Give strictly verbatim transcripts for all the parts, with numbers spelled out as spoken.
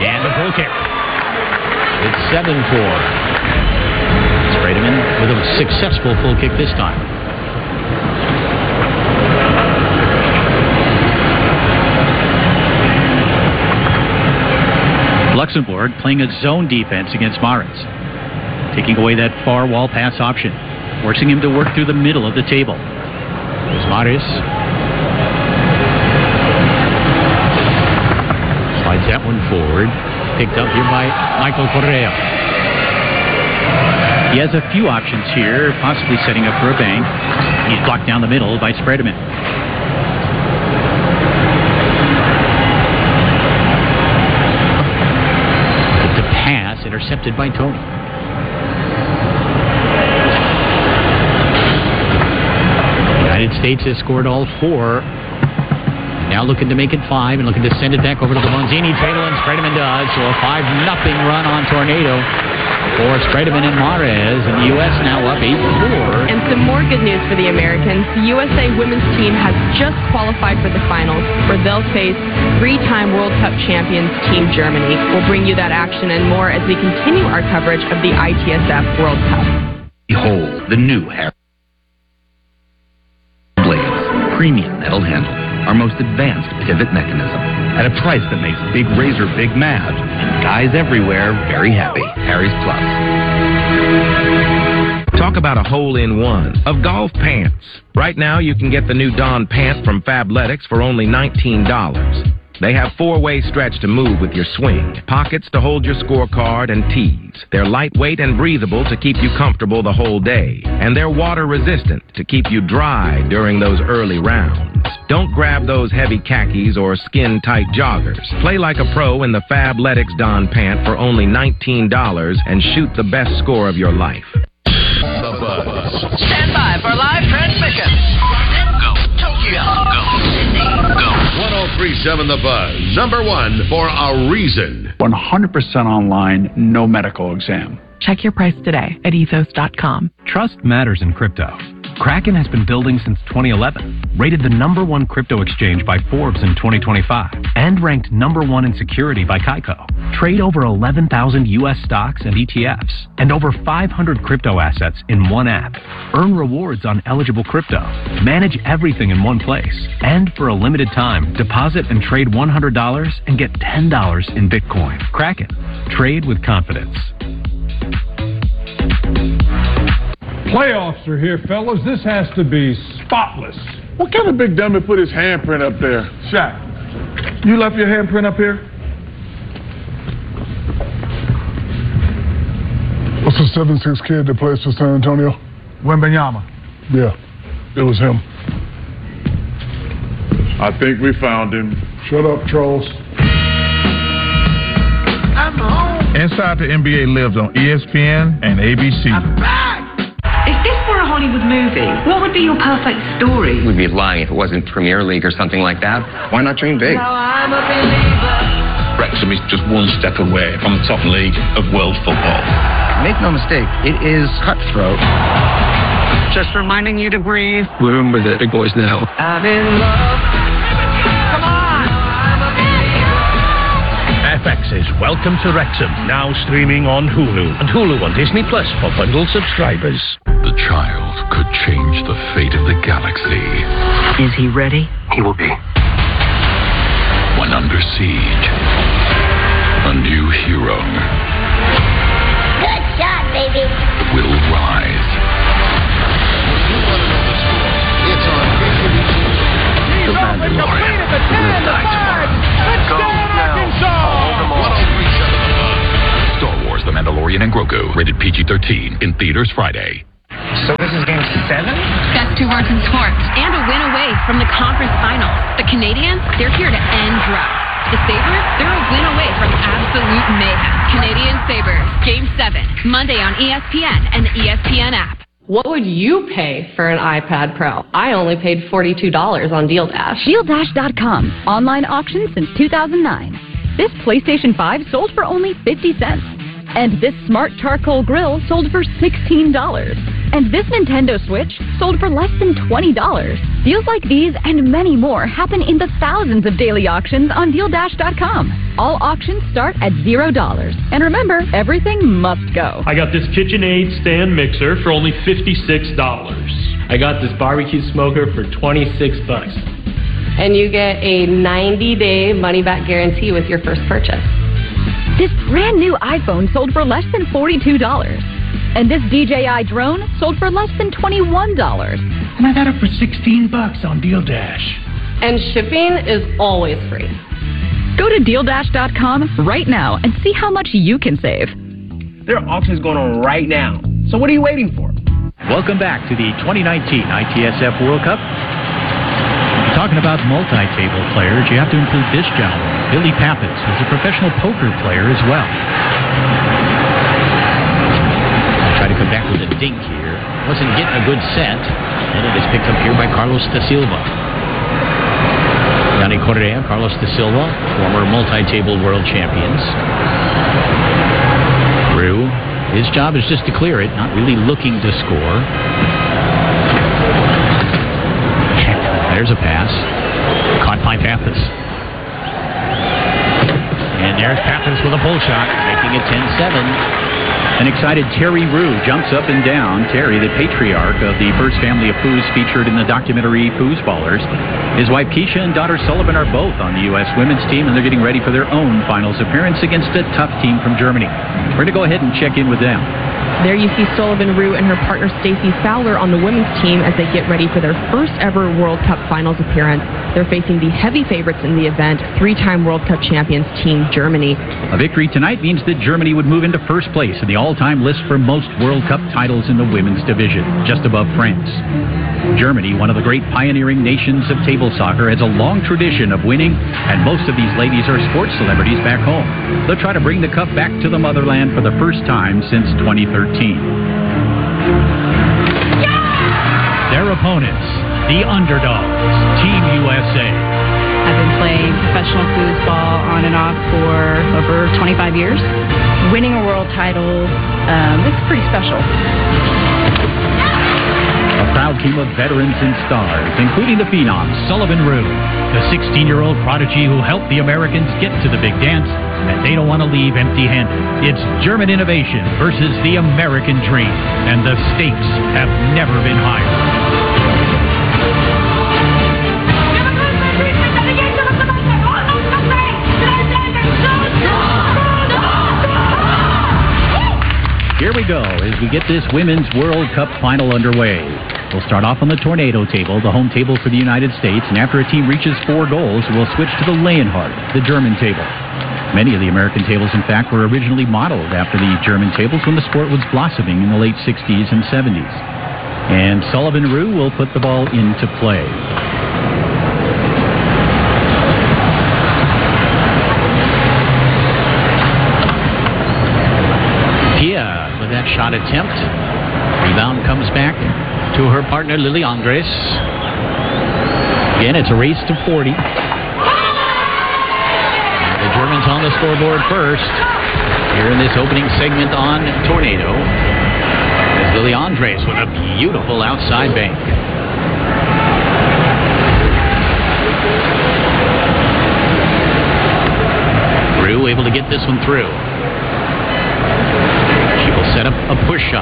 And the full kick. It's seven four. Spredeman with a successful full kick this time. Luxembourg playing a zone defense against Maris, taking away that far wall pass option, forcing him to work through the middle of the table. There's Maris. Slides that one forward. Picked up here by Michael Correa. He has a few options here, possibly setting up for a bang. He's blocked down the middle by Spredeman. The pass intercepted by Tony. The United States has scored all four. Now looking to make it five and looking to send it back over to the Bonzini table, and Spredeman does. So a five nothing run on Tornado for Spredeman and Mares, and the U S now up eight four. And some more good news for the Americans. The U S A women's team has just qualified for the finals, where they'll face three-time World Cup champions Team Germany. We'll bring you that action and more as we continue our coverage of the I T S F World Cup. Behold the new Harry Blades premium metal handle, our most advanced pivot mechanism, at a price that makes big razor big mad and guys everywhere very happy. Harry's Plus. Talk about a hole-in-one of golf pants. Right now, you can get the new Don pant from Fabletics for only nineteen dollars. They have four-way stretch to move with your swing, pockets to hold your scorecard, and tees. They're lightweight and breathable to keep you comfortable the whole day. And they're water-resistant to keep you dry during those early rounds. Don't grab those heavy khakis or skin-tight joggers. Play like a pro in the Fabletics Don pant for only nineteen dollars and shoot the best score of your life. The Buzz. Stand by for live transmission. Go. Tokyo. Go. Sydney. Go. one oh three point seven The Buzz. Number one for a reason. one hundred percent online, no medical exam. Check your price today at ethos dot com. Trust matters in crypto. Kraken has been building since twenty eleven, rated the number one crypto exchange by Forbes in twenty twenty-five, and ranked number one in security by Kaiko. Trade over eleven thousand U S stocks and E T Fs, and over five hundred crypto assets in one app. Earn rewards on eligible crypto. Manage everything in one place. And for a limited time, deposit and trade one hundred dollars and get ten dollars in Bitcoin. Kraken. Trade with confidence. Playoffs are here, fellas. This has to be spotless. What kind of big dummy put his handprint up there? Shaq, you left your handprint up here? What's the seven six kid that plays for San Antonio? Wembanyama. Yeah, it was him. I think we found him. Shut up, trolls. I'm home. Inside the N B A lives on E S P N and A B C. I'm back. If this were a Hollywood movie, what would be your perfect story? We'd be lying if it wasn't Premier League or something like that. Why not dream big? Now I'm a believer. Wrexham is just one step away from the top league of world football. Make no mistake, it is cutthroat. Just reminding you to breathe. We're in with it, big boys now. I'm in love. Come on! F X's Welcome to Wrexham, now streaming on Hulu, and Hulu on Disney Plus for bundle subscribers. The child could change the fate of the galaxy. Is he ready? He will be. When under siege, a new hero Good shot, baby. will rise. You want to know the score? It's on K Q B T. The Mandalorian will die tomorrow. Go now. one oh three point seven The Buzz. Star Wars: The Mandalorian and Grogu, rated P G thirteen, in theaters Friday. So this is game seven? Best two words in sports. And a win away from the conference finals. The Canadians, they're here to end droughts. The Sabres, they're a win away from absolute mayhem. Canadian Sabres, game seven, Monday on E S P N and the E S P N app. What would you pay for an iPad Pro? I only paid forty-two dollars on Deal Dash. Deal Dash dot com. Online auction since two thousand nine. This PlayStation five sold for only fifty cents. And this smart charcoal grill sold for sixteen dollars. And this Nintendo Switch sold for less than twenty dollars. Deals like these and many more happen in the thousands of daily auctions on deal dash dot com. All auctions start at zero dollars. And remember, everything must go. I got this KitchenAid stand mixer for only fifty-six dollars. I got this barbecue smoker for twenty-six bucks. And you get a ninety-day money-back guarantee with your first purchase. This brand new iPhone sold for less than forty-two dollars. And this D J I drone sold for less than twenty-one dollars. And I got it for sixteen bucks on Deal Dash. And shipping is always free. Go to deal dash dot com right now and see how much you can save. There are auctions going on right now. So what are you waiting for? Welcome back to the twenty nineteen I T S F World Cup. Talking about multi-table players, you have to include this gentleman, Billy Pappas, who's a professional poker player as well. Try to come back with a dink here. Wasn't getting a good set, and it is picked up here by Carlos da Silva. Yanni Correa, Carlos da Silva, former multi-table world champions. Rue, his job is just to clear it, not really looking to score. There's a pass. Caught by Pappas. And there's Pappas with a pull shot, making it ten seven. An excited Terry Rue jumps up and down. Terry, the patriarch of the first family of Poos featured in the documentary Foosballers. His wife Keisha and daughter Sullivan are both on the U S women's team, and they're getting ready for their own finals appearance against a tough team from Germany. We're going to go ahead and check in with them. There you see Sullivan Rue and her partner Stacey Fowler on the women's team as they get ready for their first ever World Cup finals appearance. They're facing the heavy favorites in the event, three-time World Cup champions Team Germany. A victory tonight means that Germany would move into first place in the all-time list for most World Cup titles in the women's division, just above France. Germany, one of the great pioneering nations of table soccer, has a long tradition of winning, and most of these ladies are sports celebrities back home. They'll try to bring the cup back to the motherland for the first time since twenty thirteen. Their opponents, the underdogs, Team U S A. I've been playing professional foosball on and off for over twenty-five years. Winning a world title, um, it's pretty special. A proud team of veterans and stars, including the phenom Sullivan Rue, the sixteen-year-old prodigy who helped the Americans get to the big dance, and they don't want to leave empty-handed. It's German innovation versus the American dream, and the stakes have never been higher. Here we go as we get this Women's World Cup final underway. We'll start off on the tornado table, the home table for the United States, and after a team reaches four goals, we'll switch to the Leonhardt, the German table. Many of the American tables, in fact, were originally modeled after the German tables when the sport was blossoming in the late sixties and seventies. And Sullivan Rue will put the ball into play. That shot attempt. Rebound comes back to her partner, Lily Andres. Again, it's a race to forty. And the Germans on the scoreboard first. Here in this opening segment on Tornado. As Lily Andres with a beautiful outside bank. Rue able to get this one through. Set up a push shot.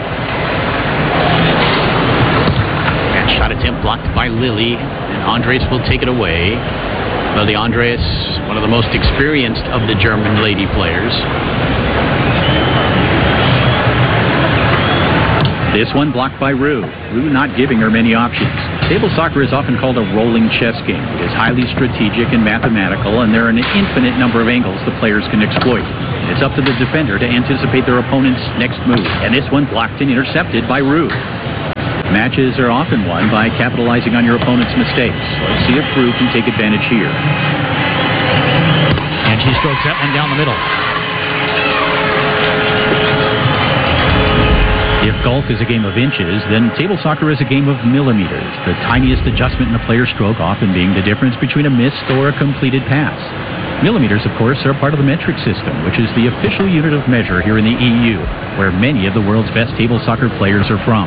That shot attempt blocked by Lily, and Andres will take it away. Lily Andres, one of the most experienced of the German lady players. This one blocked by Rue. Rue not giving her many options. Table soccer is often called a rolling chess game. It is highly strategic and mathematical, and there are an infinite number of angles the players can exploit. It's up to the defender to anticipate their opponent's next move, and this one blocked and intercepted by Rue. Matches are often won by capitalizing on your opponent's mistakes. Let's see if Rue can take advantage here. And she strokes that one down the middle. If golf is a game of inches, then table soccer is a game of millimeters, the tiniest adjustment in a player's stroke often being the difference between a missed or a completed pass. Millimeters, of course, are part of the metric system, which is the official unit of measure here in the E U, where many of the world's best table soccer players are from.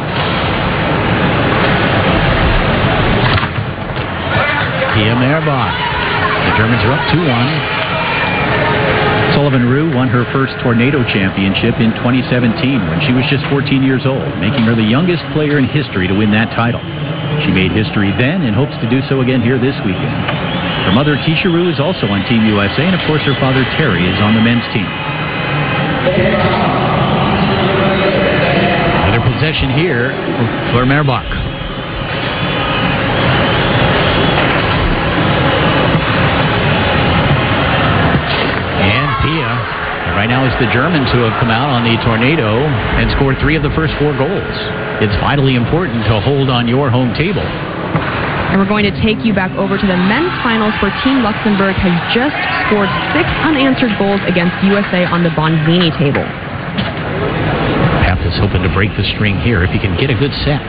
Pia Merbach. The Germans are up two one. Sullivan Rue won her first Tornado Championship in twenty seventeen when she was just fourteen years old, making her the youngest player in history to win that title. She made history then and hopes to do so again here this weekend. Her mother, Keisha Rue, is also on Team U S A, and of course her father, Terry, is on the men's team. Another possession here for Merbach. And Pia, right now it's the Germans who have come out on the Tornado and scored three of the first four goals. It's vitally important to hold on your home table. And we're going to take you back over to the men's finals where Team Luxembourg has just scored six unanswered goals against U S A on the Bonzini table. Pep is hoping to break the string here if he can get a good set.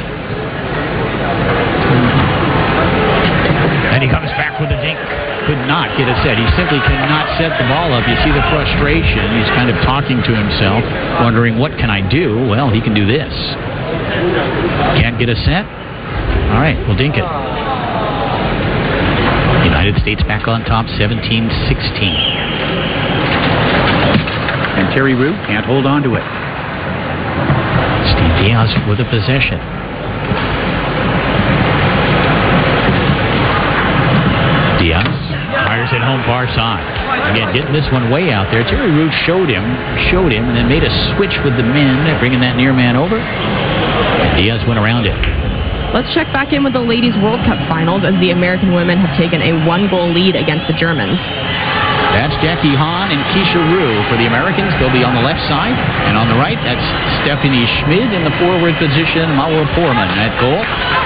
And he comes back with a dink. Could not get a set. He simply cannot set the ball up. You see the frustration. He's kind of talking to himself, wondering, what can I do? Well, he can do this. Can't get a set? All right, we'll dink it. United States back on top, seventeen sixteen. And Terry Rue can't hold on to it. Steve Diaz with a possession. Diaz fires it home far side. Again, getting this one way out there. Terry Rue showed him, showed him, and then made a switch with the men, bringing that near man over. And Diaz went around it. Let's check back in with the Ladies World Cup finals as the American women have taken a one-goal lead against the Germans. That's Jackie Hahn and Keisha Rue for the Americans. They'll be on the left side. And on the right, that's Stephanie Schmid in the forward position. Maura Foreman at goal.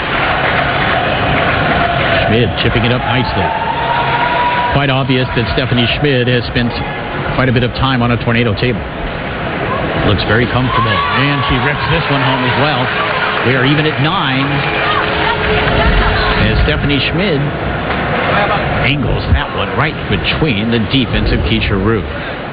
Schmid chipping it up nicely. Quite obvious that Stephanie Schmid has spent quite a bit of time on a Tornado table. Looks very comfortable. And she rips this one home as well. We are even at nine. As Stephanie Schmid angles that one right between the defense of Keisha Rue.